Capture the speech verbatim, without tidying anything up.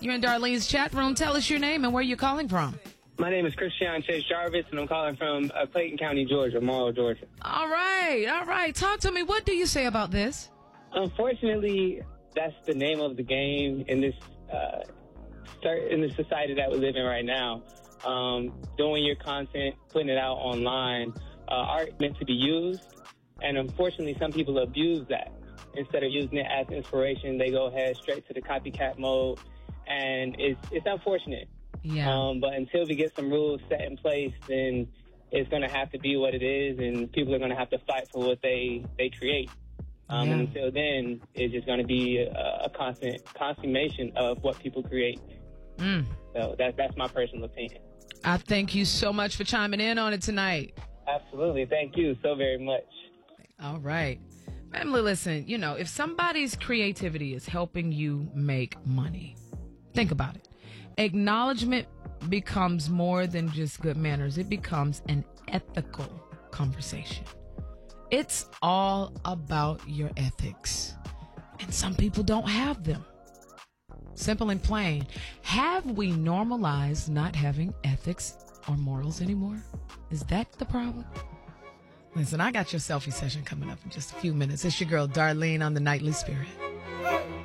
You're in Darlene's chat room. Tell us your name and where you're calling from. My name is Christian Chase Jarvis, and I'm calling from uh, Clayton County, Georgia, Morrow, Georgia. All right, all right. Talk to me. What do you say about this? Unfortunately, that's the name of the game in this uh, in the society that we live in right now. Um, doing your content, putting it out online, uh, art meant to be used, and unfortunately, some people abuse that. Instead of using it as inspiration, they go ahead straight to the copycat mode, and it's it's unfortunate. Yeah. Um, but until we get some rules set in place, then it's going to have to be what it is, and people are going to have to fight for what they, they create. Um, yeah. And until then, it's just going to be a, a constant consummation of what people create. Mm. So that, that's my personal opinion. I thank you so much for chiming in on it tonight. Absolutely. Thank you so very much. All right. Family, listen, you know, if somebody's creativity is helping you make money, think about it. Acknowledgement becomes more than just good manners. It becomes an ethical conversation. It's all about your ethics. And some people don't have them. Simple and plain. Have we normalized not having ethics or morals anymore? Is that the problem? Listen, I got your selfie session coming up in just a few minutes. It's your girl, Darlene, on the Nightly Spirit.